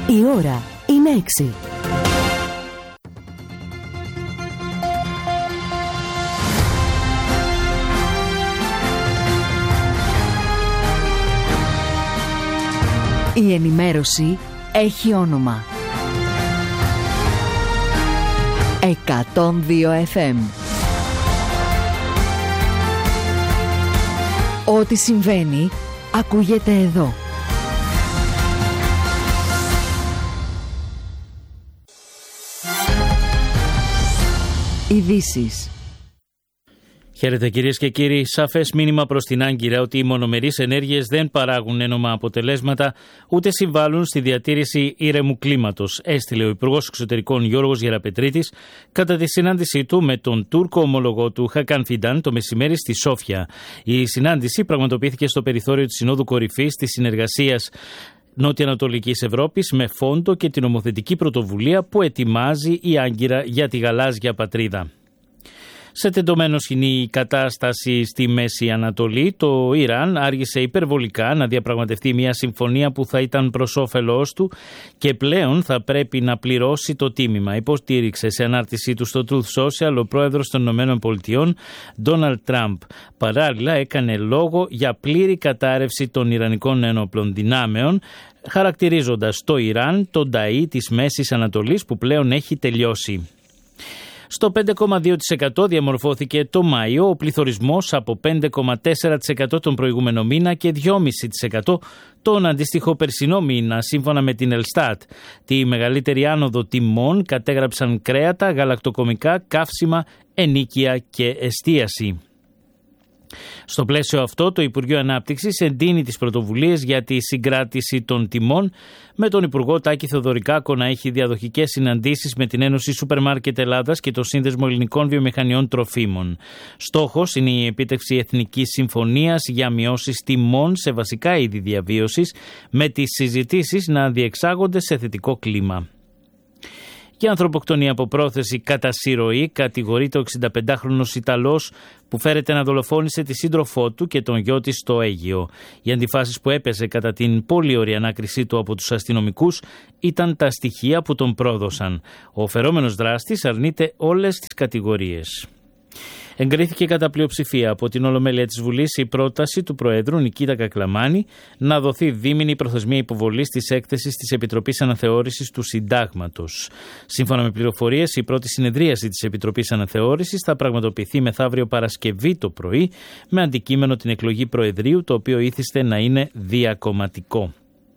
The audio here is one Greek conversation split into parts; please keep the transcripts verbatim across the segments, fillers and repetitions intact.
Η ώρα είναι έξι. Η ενημέρωση έχει όνομα. εκατόν δύο εφ εμ. Ό,τι συμβαίνει, ακούγεται εδώ. Ειδήσεις. Χαίρετε κυρίες και κύριοι. Σαφές μήνυμα προς την Άγκυρα ότι οι μονομερείς ενέργειες δεν παράγουν ένομα αποτελέσματα ούτε συμβάλλουν στη διατήρηση ήρεμου κλίματος, έστειλε ο Υπουργός Εξωτερικών Γιώργος Γεραπετρίτης κατά τη συνάντησή του με τον Τούρκο ομολογό του Χακάν Φιντάν το μεσημέρι στη Σόφια. Η συνάντηση πραγματοποιήθηκε στο περιθώριο της Συνόδου Κορυφής της Συνεργασίας Νότια-Ανατολικής Ευρώπης με φόντο και την νομοθετική πρωτοβουλία που ετοιμάζει η Άγκυρα για τη γαλάζια πατρίδα. Σε τεντωμένο σκηνή η κατάσταση στη Μέση Ανατολή, το Ιράν άργησε υπερβολικά να διαπραγματευτεί μια συμφωνία που θα ήταν προς όφελός του και πλέον θα πρέπει να πληρώσει το τίμημα, υποστήριξε σε ανάρτησή του στο Truth Social ο πρόεδρος των ΗΠΑ, Ντόναλντ Τραμπ. Παράλληλα έκανε λόγο για πλήρη κατάρρευση των Ιρανικών ένοπλων δυνάμεων, χαρακτηρίζοντας το Ιράν τον ταΐ της Μέσης Ανατολής που πλέον έχει τελειώσει. Στο πέντε κόμμα δύο τοις εκατό διαμορφώθηκε το Μάιο ο πληθωρισμός από πέντε κόμμα τέσσερα τοις εκατό τον προηγούμενο μήνα και δύο κόμμα πέντε τοις εκατό τον αντίστοιχο περσινό μήνα, σύμφωνα με την Ελστάτ. Τη μεγαλύτερη άνοδο τιμών κατέγραψαν κρέατα, γαλακτοκομικά, καύσιμα, ενοίκια και εστίαση. Στο πλαίσιο αυτό, το Υπουργείο Ανάπτυξης εντείνει τις πρωτοβουλίες για τη συγκράτηση των τιμών, με τον Υπουργό Τάκη Θεοδωρικάκο να έχει διαδοχικές συναντήσεις με την Ένωση Σούπερ Μάρκετ Ελλάδας και το Σύνδεσμο Ελληνικών Βιομηχανιών Τροφίμων. Στόχος είναι η επίτευξη εθνικής συμφωνίας για μειώσεις τιμών σε βασικά είδη διαβίωσης, με τις συζητήσεις να διεξάγονται σε θετικό κλίμα. Και ανθρωποκτονία από πρόθεση κατά συρροή κατηγορείται ο εξηνταπεντάχρονος Ιταλός που φέρεται να δολοφόνησε τη σύντροφό του και τον γιο της στο Αίγυο. Οι αντιφάσεις που έπαιζε κατά την πολύ ωραία ανάκρισή του από τους αστυνομικούς ήταν τα στοιχεία που τον πρόδωσαν. Ο φερόμενος δράστης αρνείται όλες τις κατηγορίες. Εγκρίθηκε κατά πλειοψηφία από την Ολομέλεια της Βουλής η πρόταση του Προέδρου Νικήτα Κακλαμάνη να δοθεί δίμηνη προθεσμία υποβολής της έκθεσης της Επιτροπής Αναθεώρησης του Συντάγματος. Σύμφωνα με πληροφορίες, η πρώτη συνεδρίαση της Επιτροπής Αναθεώρησης θα πραγματοποιηθεί μεθαύριο Παρασκευή το πρωί, με αντικείμενο την εκλογή Προεδρείου, το οποίο ήθιστε να είναι διακομματικό.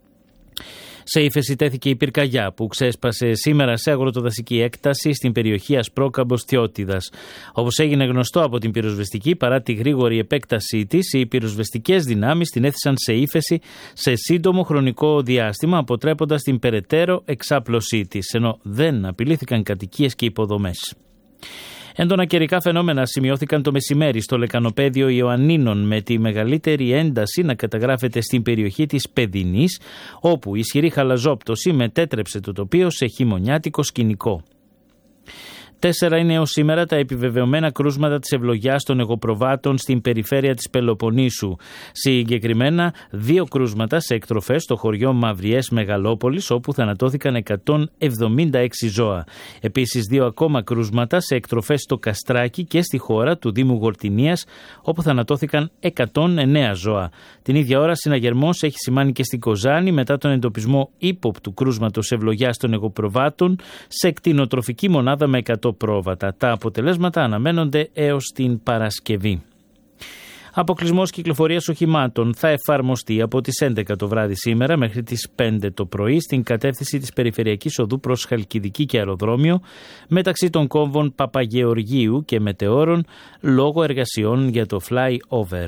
Σε ύφεση τέθηκε η πυρκαγιά που ξέσπασε σήμερα σε αγροτοδασική έκταση στην περιοχή Ασπρόκαμπος Θειότιδας. Όπως έγινε γνωστό από την πυροσβεστική, παρά τη γρήγορη επέκτασή της, οι πυροσβεστικές δυνάμεις την έθεσαν σε ύφεση σε σύντομο χρονικό διάστημα, αποτρέποντας την περαιτέρω εξάπλωσή της, ενώ δεν απειλήθηκαν κατοικίες και υποδομές. Έντονα καιρικά φαινόμενα σημειώθηκαν το μεσημέρι στο λεκανοπέδιο Ιωαννίνων, με τη μεγαλύτερη ένταση να καταγράφεται στην περιοχή της Πεδινής, όπου η ισχυρή χαλαζόπτωση μετέτρεψε το τοπίο σε χειμωνιάτικο σκηνικό. Τέσσερα είναι έως σήμερα τα επιβεβαιωμένα κρούσματα της ευλογιάς των εγωπροβάτων στην περιφέρεια της Πελοποννήσου. Συγκεκριμένα δύο κρούσματα σε εκτροφές στο χωριό Μαυριές Μεγαλόπολης, όπου θανατώθηκαν εκατόν εβδομήντα έξι ζώα. Επίσης δύο ακόμα κρούσματα σε εκτροφές στο Καστράκι και στη χώρα του Δήμου Γορτινίας, όπου θανατώθηκαν εκατόν εννέα ζώα. Την ίδια ώρα συναγερμός έχει σημάνει και στην Κοζάνη μετά τον εντοπισμό ύποπτου κρούσματος ευλογιάς των εγωπροβάτων σε κτηνοτροφική μονάδα με εκατό πρόβατα. Τα αποτελέσματα αναμένονται έως την Παρασκευή. Αποκλεισμός κυκλοφορίας οχημάτων θα εφαρμοστεί από τις έντεκα το βράδυ σήμερα μέχρι τις πέντε το πρωί στην κατεύθυνση της περιφερειακής οδού προς Χαλκιδική και αεροδρόμιο, μεταξύ των κόμβων Παπαγεωργίου και Μετεώρων, λόγω εργασιών για το fly-over.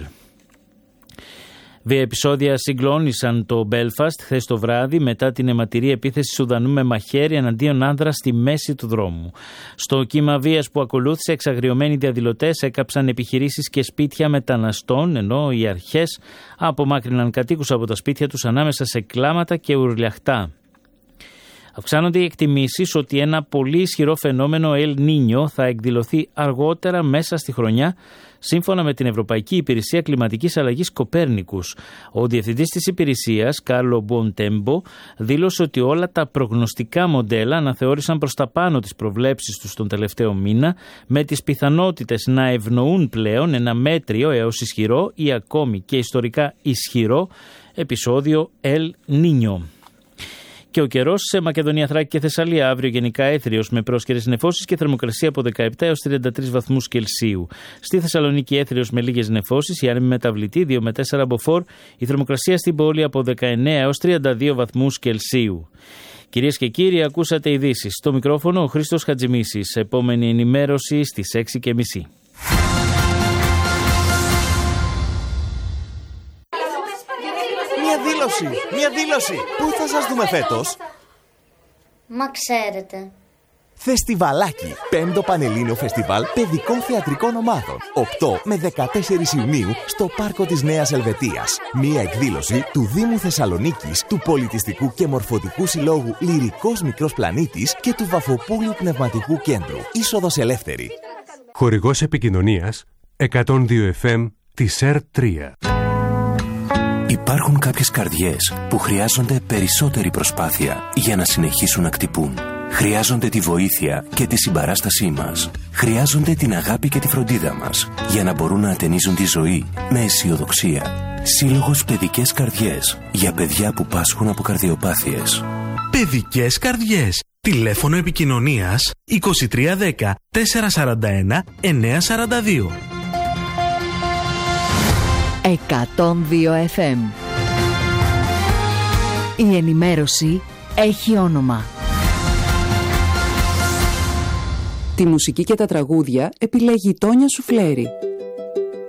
Βία επεισόδια συγκλώνησαν το Μπέλφαστ χθες το βράδυ μετά την αιματηρή επίθεση Σουδανού με μαχαίρι εναντίον άνδρα στη μέση του δρόμου. Στο κύμα βίας που ακολούθησε, εξαγριωμένοι διαδηλωτές έκαψαν επιχειρήσεις και σπίτια μεταναστών, ενώ οι αρχές απομάκρυναν κατοίκους από τα σπίτια τους ανάμεσα σε κλάματα και ουρλιαχτά. Αυξάνονται οι εκτιμήσεις ότι ένα πολύ ισχυρό φαινόμενο El Niño θα εκδηλωθεί αργότερα μέσα στη χρονιά σύμφωνα με την Ευρωπαϊκή Υπηρεσία Κλιματικής Αλλαγής Κοπέρνικους. Ο διευθυντής της υπηρεσίας, Κάρλο Μποντέμπο, δήλωσε ότι όλα τα προγνωστικά μοντέλα αναθεώρησαν προς τα πάνω τις προβλέψεις τους τον τελευταίο μήνα, με τις πιθανότητες να ευνοούν πλέον ένα μέτριο έως ισχυρό ή ακόμη και ιστορικά ισχυρό επεισόδιο El Niño. Και ο καιρός σε Μακεδονία, Θράκη και Θεσσαλία αύριο γενικά έθριος με πρόσκαιρες νεφώσεις και θερμοκρασία από δεκαεπτά έως τριάντα τρεις βαθμούς Κελσίου. Στη Θεσσαλονίκη έθριος με λίγες νεφώσεις, η άνεμη μεταβλητή δύο με τέσσερα μποφόρ, η θερμοκρασία στην πόλη από δεκαεννέα έως τριάντα δύο βαθμούς Κελσίου. Κυρίες και κύριοι, ακούσατε ειδήσεις. Στο μικρόφωνο ο Χρήστος Χατζημίσης. Επόμενη ενημέρωση στις έξι και μισή. Μια δήλωση, μια δήλωση. Πού θα σας δούμε φέτος? Μα ξέρετε. Φεστιβαλάκι. Πέμπτο Πανελλήνιο Φεστιβάλ Παιδικών Θεατρικών Ομάδων. οκτώ με δεκατέσσερις Ιουνίου στο Πάρκο της Νέας Ελβετίας. Μια εκδήλωση του Δήμου Θεσσαλονίκης, του Πολιτιστικού και Μορφωτικού Συλλόγου Λυρικός Μικρός Πλανήτης και του Βαφοπούλιου Πνευματικού Κέντρου. Είσοδος ελεύθερη. Χορηγός επικοινωνίας εκατόν δύο εφ εμ της ΕΡ τρία. Υπάρχουν κάποιες καρδιές που χρειάζονται περισσότερη προσπάθεια για να συνεχίσουν να χτυπούν. Χρειάζονται τη βοήθεια και τη συμπαράστασή μας. Χρειάζονται την αγάπη και τη φροντίδα μας για να μπορούν να ατενίζουν τη ζωή με αισιοδοξία. Σύλλογος Παιδικές Καρδιές για παιδιά που πάσχουν από καρδιοπάθειες. Παιδικές Καρδιές. Τηλέφωνο επικοινωνίας είκοσι τρία δέκα τετρακόσια σαράντα ένα εννιακόσια σαράντα δύο. εκατόν δύο εφ εμ. Η ενημέρωση έχει όνομα. Τη μουσική και τα τραγούδια επιλέγει η Τόνια Σουφλέρη.